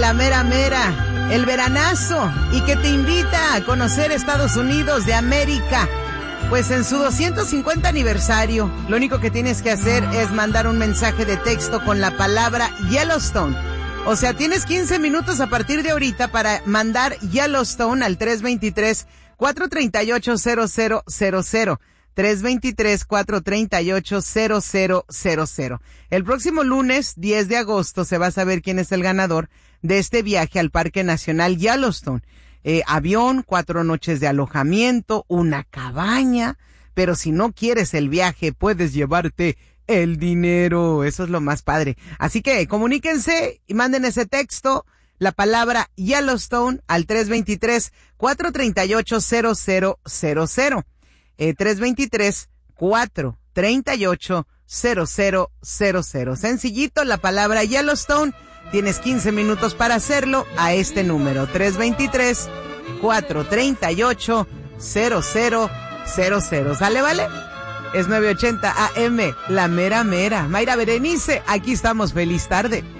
la mera mera, el veranazo, y que te invita a conocer Estados Unidos de América. Pues en su 250 aniversario, lo único que tienes que hacer es mandar un mensaje de texto con la palabra Yellowstone. O sea, tienes 15 minutos a partir de ahorita para mandar Yellowstone al 323-438-0000. 323-438-0000. El próximo lunes, 10 de agosto, se va a saber quién es el ganador de este viaje al Parque Nacional Yellowstone. Avión, 4 noches de alojamiento, una cabaña, pero si no quieres el viaje, puedes llevarte el dinero. Eso es lo más padre. Así que comuníquense y manden ese texto, la palabra Yellowstone, al 323-438-0000. 323-438-0000. Sencillito, la palabra Yellowstone. Tienes 15 minutos para hacerlo a este número, 323-438-0000. ¿Sale, vale? Es 980 AM, la mera mera. Mayra Berenice, aquí estamos. Feliz tarde.